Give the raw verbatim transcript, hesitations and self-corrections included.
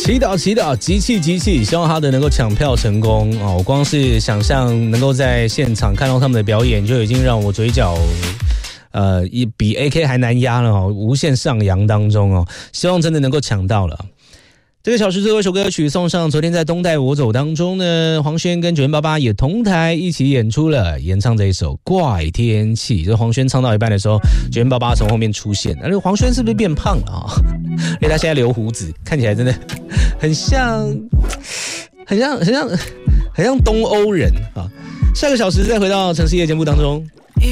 祈祷祈祷，集气集气，希望哈德能够抢票成功哦！我光是想象能够在现场看到他们的表演，就已经让我嘴角呃比 A K 还难压了哦，无限上扬当中哦，希望真的能够抢到了。这个小时最后一首歌曲送上，昨天在东带我走当中呢，黄轩跟九零八八也同台一起演出了，演唱这一首怪天气。就是黄轩唱到一半的时候，九零八八从后面出现，而黄轩是不是变胖了啊？因为他现在留胡子，看起来真的很像很像很像很像东欧人啊。下个小时再回到城市夜节目当中。